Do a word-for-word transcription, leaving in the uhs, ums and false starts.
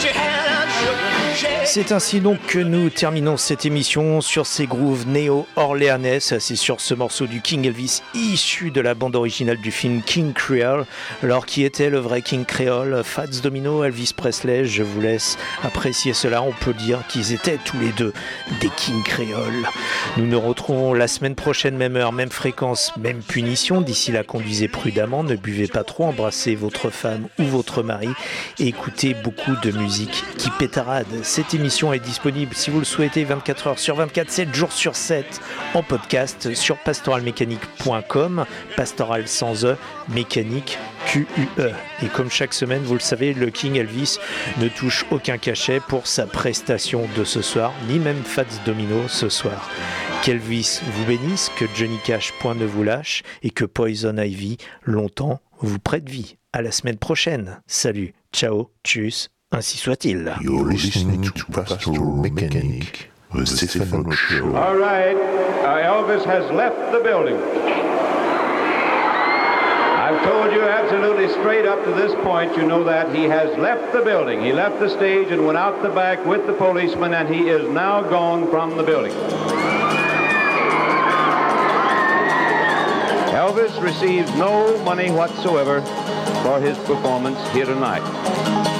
C'est ainsi donc que nous terminons cette émission sur ces grooves néo-orléanais. C'est sur ce morceau du King Elvis issu de la bande originale du film King Creole. Alors qui était le vrai King Creole? Fats Domino, Elvis Presley. Je vous laisse apprécier cela. On peut dire qu'ils étaient tous les deux des King Creole. Nous nous retrouvons la semaine prochaine, même heure, même fréquence, même punition. D'ici là, conduisez prudemment, ne buvez pas trop, embrassez votre femme ou votre mari et écoutez beaucoup de musique qui pétarade. Cette émission est disponible, si vous le souhaitez, vingt-quatre heures sur vingt-quatre, sept jours sur sept, en podcast sur pastoralmécanique point com, pastoral sans E, mécanique Q U E. Et comme chaque semaine, vous le savez, le King Elvis ne touche aucun cachet pour sa prestation de ce soir, ni même Fats Domino ce soir. Qu'Elvis vous bénisse, que Johnny Cash point ne vous lâche et que Poison Ivy longtemps vous prête vie. À la semaine prochaine. Salut, ciao, tchuss. Ainsi soit-il. You're listening to Pastoral Mechanic, the Stephen Show. All right, uh, Elvis has left the building. I've told you absolutely straight up to this point, you know that he has left the building. He left the stage and went out the back with the policeman, and he is now gone from the building. Elvis receives no money whatsoever for his performance here tonight.